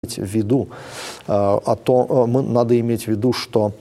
в виду, надо иметь в виду, что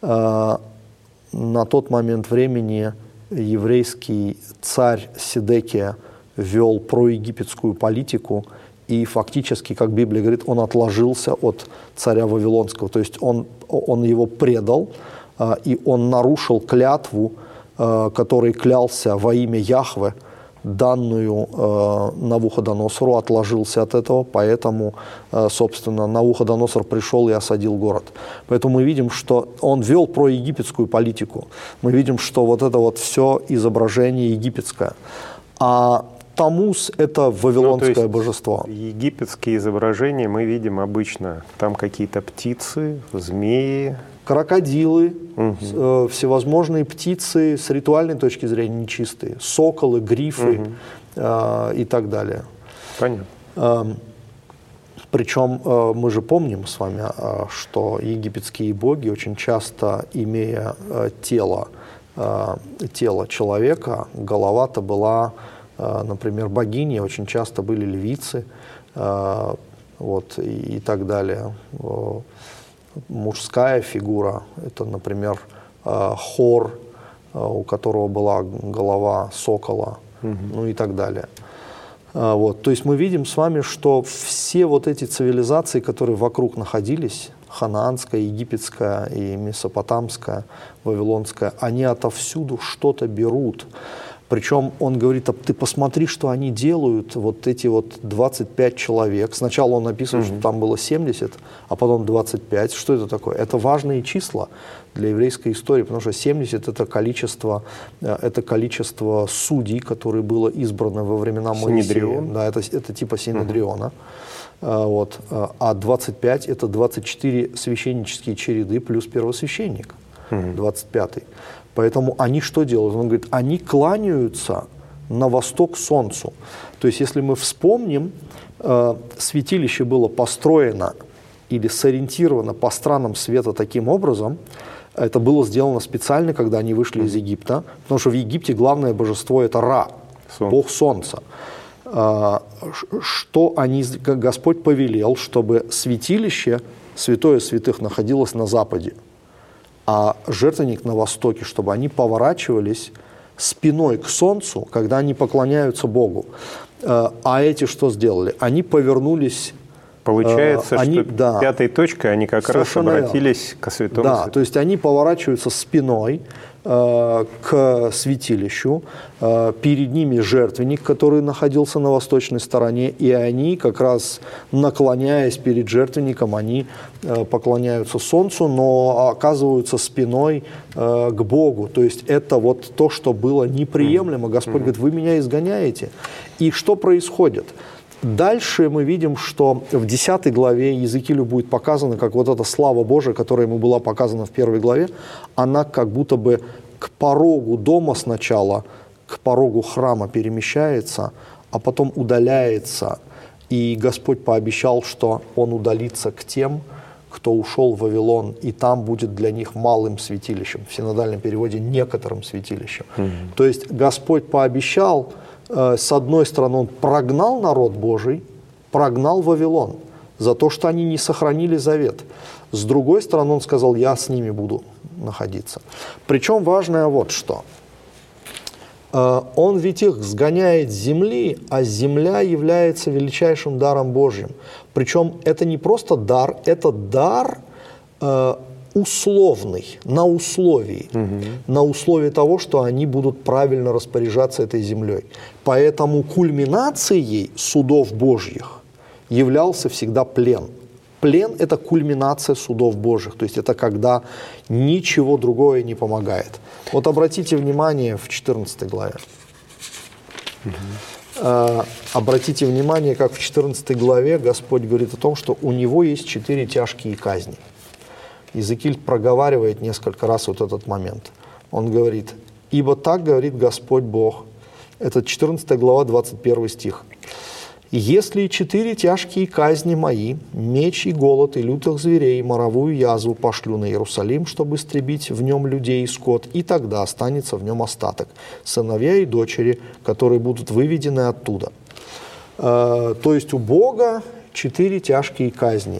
на тот момент времени еврейский царь Седекия вел проегипетскую политику, и фактически, как Библия говорит, он отложился от царя Вавилонского, то есть он его предал, и он нарушил клятву, которой клялся во имя Яхве, данную Навуходоносору, отложился от этого, поэтому, собственно, Навуходоносор пришел и осадил город. Поэтому мы видим, что он вел проегипетскую политику. Мы видим, что вот это вот все изображение египетское. А Таммуз – это вавилонское божество. Египетские изображения мы видим обычно. Там какие-то птицы, змеи. Крокодилы, всевозможные птицы с ритуальной точки зрения нечистые, соколы, грифы и так далее. Понятно. Причем мы же помним с вами, что египетские боги очень часто, имея тело человека, голова-то была, например, богини, очень часто были львицы, вот, и так далее. Мужская фигура – это, например, Хор, у которого была голова сокола, ну и так далее. Вот. То есть мы видим с вами, что все вот эти цивилизации, которые вокруг находились, ханаанская, египетская и месопотамская, вавилонская, они отовсюду что-то берут. Причем он говорит, ты посмотри, что они делают, вот эти вот 25 человек. Сначала он описывает, что там было 70, а потом 25. Что это такое? Это важные числа для еврейской истории, потому что 70 – это количество судей, которые было избрано во времена Моисея. Да, это типа Синедриона. Вот. А 25 – это 24 священнические череды плюс первосвященник, 25-й. Поэтому они что делают? Он говорит, они кланяются на восток солнцу. То есть, если мы вспомним, святилище было построено или сориентировано по странам света таким образом, это было сделано специально, когда они вышли из Египта, потому что в Египте главное божество – это Ра, бог солнца. Что Господь повелел, чтобы святилище, святое святых, находилось на западе, а жертвенник на востоке, чтобы они поворачивались спиной к солнцу, когда они поклоняются Богу. А эти что сделали? Они повернулись... Получается, что пятой точкой они как раз обратились к святому. Да, то есть они поворачиваются спиной к святилищу, перед ними жертвенник, который находился на восточной стороне, и они как раз, наклоняясь перед жертвенником, они поклоняются солнцу, но оказываются спиной к Богу. То есть это вот то, что было неприемлемо. Господь говорит, вы меня изгоняете. И что происходит? Дальше мы видим, что в 10 главе Иезекиилю будет показано, как вот эта слава Божия, которая ему была показана в 1 главе, она как будто бы к порогу дома сначала, к порогу храма перемещается, а потом удаляется. И Господь пообещал, что Он удалится к тем, кто ушел в Вавилон, и там будет для них малым святилищем. В синодальном переводе некоторым святилищем. То есть Господь пообещал, с одной стороны, Он прогнал народ Божий, прогнал Вавилон за то, что они не сохранили завет. С другой стороны, Он сказал, я с ними буду находиться. Причем важное вот что. Он ведь их сгоняет с земли, а земля является величайшим даром Божьим. Причем это не просто дар, это дар условный, на условии. На условии того, что они будут правильно распоряжаться этой землей. Поэтому кульминацией судов Божьих являлся всегда плен. Плен – это кульминация судов Божьих, то есть это когда ничего другое не помогает. Вот обратите внимание в 14 главе. Обратите внимание, как в 14 главе Господь говорит о том, что у Него есть 4 тяжкие казни. Иезекииль проговаривает несколько раз вот этот момент. Он говорит, «Ибо так говорит Господь Бог». Это 14 глава, 21 стих. «Если 4 тяжкие казни мои, меч и голод, и лютых зверей, и моровую язву пошлю на Иерусалим, чтобы истребить в нем людей и скот, и тогда останется в нем остаток, сыновья и дочери, которые будут выведены оттуда». То есть у Бога 4 тяжкие казни.